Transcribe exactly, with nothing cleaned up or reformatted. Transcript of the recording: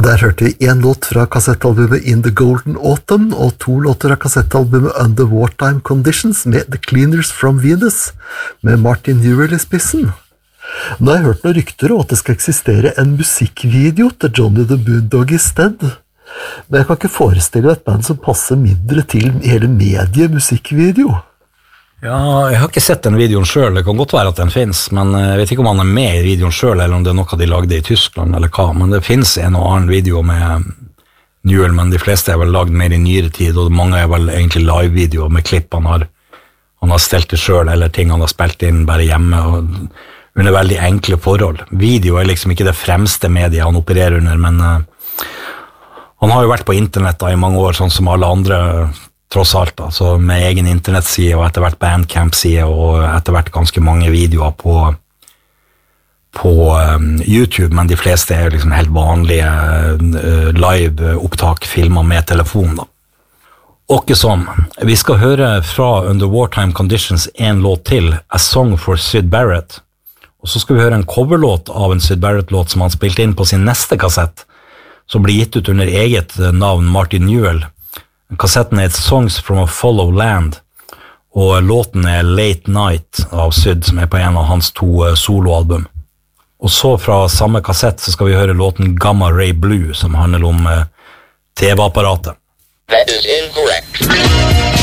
Og der hørte vi en låt fra kassettalbumet In the Golden Autumn, og to låter av kassettalbumet Under Wartime Conditions med The Cleaners from Venus, med Martin Newell i spissen. Nå har jeg hørt noen rykter om at det skal eksistere en musikkvideo til Johnny the Moondog i sted, men jeg kan ikke forestille et band som passer mindre til hele mediet musikkvideo. Ja, jeg har ikke sett den videoen selv, det kan godt være at den finnes, men jeg vet ikke om han er med i videoen selv, eller om det er noe de lagde i Tyskland, eller hva, men det finnes en og annen video med Newell, men de fleste er vel lagd mer i nyere tid, og mange er vel egentlig live-videoer med klipp han har, han har stelt det selv, eller ting han har spilt inn bare hjemme, og under veldig enkle forhold. Video er liksom ikke det fremste mediet han opererer under, men uh, han har jo vært på internett da, i mange år, sånn som alle andre tross alt, altså med egen internettside og etter hvert Bandcamp-side og etter hvert ganske mange videoer på, på um, YouTube, men de fleste er liksom helt vanlige uh, live-opptak, filmer med telefon da. Og ikke sånn, vi skal høre fra Under Wartime Conditions en låt til, A Song for Syd Barrett, og så skal vi høre en coverlåt av en Syd Barrett-låt som han spilte inn på sin neste kassett, som blir gitt ut under eget navn Martin Newell. Kassetten er Songs from a Follow Land, og låten er Late Night av Syd, som er på en av hans to soloalbum. Og så fra samme kassett så skal vi høre låten Gamma Ray Blue, som handler om uh, T V-apparatet. That is incorrect.